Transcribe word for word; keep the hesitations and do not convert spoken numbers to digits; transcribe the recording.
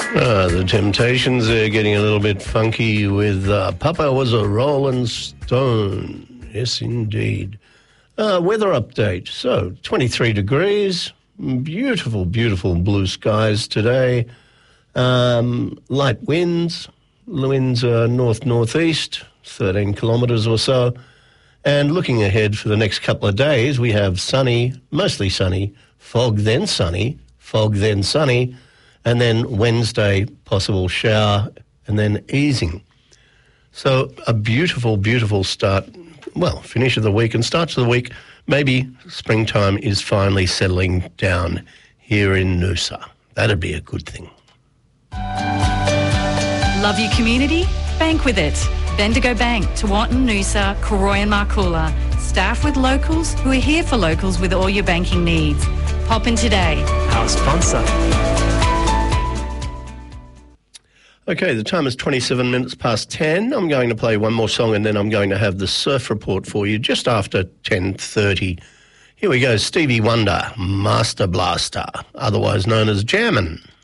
Uh, the Temptations are getting a little bit funky with uh, Papa Was a Rolling Stone. Yes, indeed. Uh, weather update. So, twenty-three degrees. Beautiful, beautiful blue skies today. Um, light winds. The winds are north-northeast, thirteen kilometres or so. And looking ahead for the next couple of days, we have sunny, mostly sunny, fog then sunny, fog then sunny, and then Wednesday, possible shower, and then easing. So a beautiful, beautiful start, well, finish of the week and start to the week. Maybe springtime is finally settling down here in Noosa. That'd be a good thing. Love your community? Bank with it. Bendigo Bank, Tewantin, Noosa, Koroi and Markoola. Staff with locals who are here for locals with all your banking needs. Pop in today. Our sponsor. Okay, the time is twenty-seven minutes past ten. I'm going to play one more song and then I'm going to have the surf report for you just after ten thirty. Here we go, Stevie Wonder, Master Blaster, otherwise known as Jammin'.